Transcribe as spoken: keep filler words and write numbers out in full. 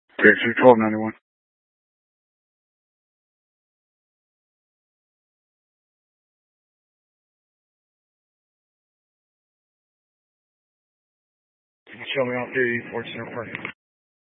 Six two twelve ninety one. Show me off the Fortuner Park.